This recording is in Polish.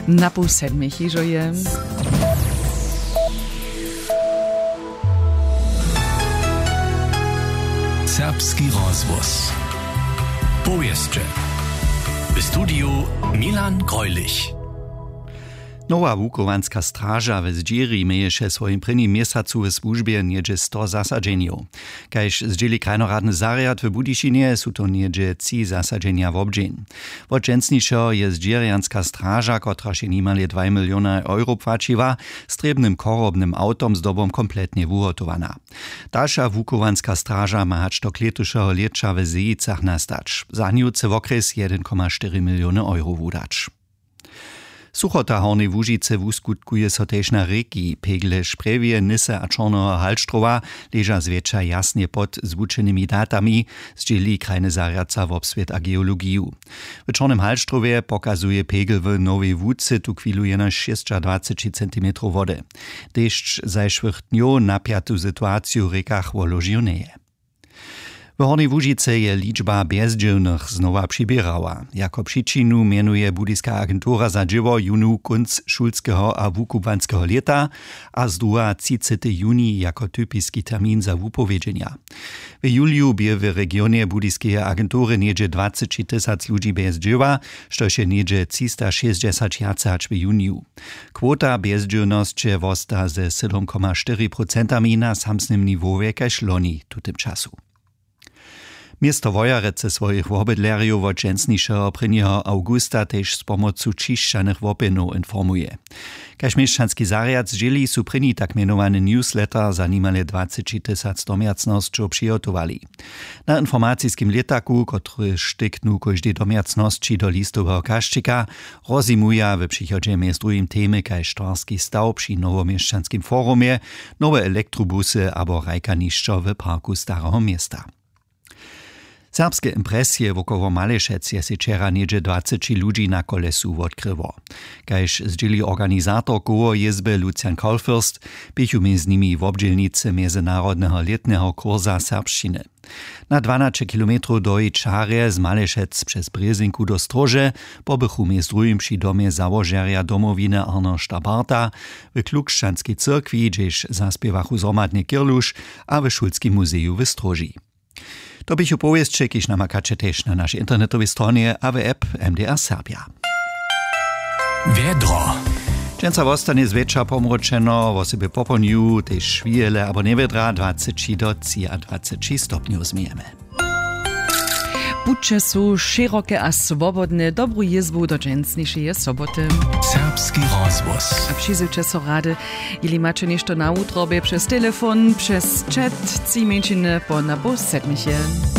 Na pół sedmich iżo je. Serbski rozvoz. Powieszcze. W studiu Milan Greulich. Nowa Łukowanska straża w Zdziri mieješe swoim prvním mjesacu w służbie niedzie 100 zasadzeniów. Kajż zdzieli krajnoradny zariad w Budyšinie su to niedzie 3 zasadzenia w obdzień. Wodźensniszo je Zdzirianska straża, kotra się niemalje 2 miliony euro płaciła, strebnym korobnym autom z dobą kompletnie wuhotowana. Dalsza Łukowanska straża ma hać do kletuszego lecza w Zejicach nastać. Za nią w okres 1,4 miliony euro wudać. Suchota Hornej Łužice wuskutkuje so tež na reki. Pegle Šprevije, Nise a Čorného Halštrova leža zwiecza jasnie pod zwučenými datami, zdzieli krajny zariadca w obswiet a geologiju. W Čornym Halštrove pokazuje pegel w Nowej Wódce tu kwiluje na 26 cm wody. Deszcz zajszłych dniów napiatu sytuację w rekach woložioneje. W Hornej Łužice je liczba bezdzielnych znowa przybierała. Jako przyczynę mianuje Budyska agentura za dzieło junu kunc szulskiego a wukubanskiego leta, a zdruha 30 juni jako typiski termin za wupowiedzenia. W juliu bie w regionie Budyskiej agentury niedzie 20 000 ludzi bez dzieła, što się niedzie 360 jacač w juniu. Kwota bezdzielności wosta ze 7,4% na samsnym niwowie kaž loni tutym czasu. Miasto Wojarece swoich wobydlerjów od dżensniejszego 1. augusta też z pomocą čišćanych wopinów informuje. Kaž mieszczanski zariad zdzieli su prini tak mianowany newsletter za niemalje 20 000 domiacnosťou přihotowali. Na informacijskim letaku, który štyknu każdej domiacności do listowego kaščika, rozimuje w przychodzie miast drugim temy kaž štorski staw przy nowomieszczanskim forumie, nowe elektrobusy abo rajkanišćo w parku Starego Miasta. Serbskie impresje wokoło Malešec je się wczera niedzie 20 ludzi na kolesu odkryło. Kaž zdzieli organizator koło jezby Lucian Kolfürst, bychu między nimi w obdzielnicy międzynarodnego letnego kursa serbszczyny. Na 12 km do Čarje z Malešec przez Brezinku do Strože pobychu między drugim przy domie założeria domowiny Arnošta Barta, w Klukšćanskiej cyrkwi, gdzieś zaspiewachu zromadnie Kirluš, a w Šulskim muzeju w Stroži. To bych opowieszczę, kiż namakacie też na naszej internetowej stronie, a w app MDR Serbia. Wiedro. Dżęca wostanie zwietrza pomroczeno, wosyby poponiu, też szwijele, abo niewiedra 20 do 23 stopniów zmijemy. Buďte su široke a swobodne, dobru jezbu do dżęsniejszej soboty. Serbski rozvoz. A przyzyłcie so rady, ili macie nešto na utrobie przez telefon, przez chat, 3 minčiny po na pół sedmiche.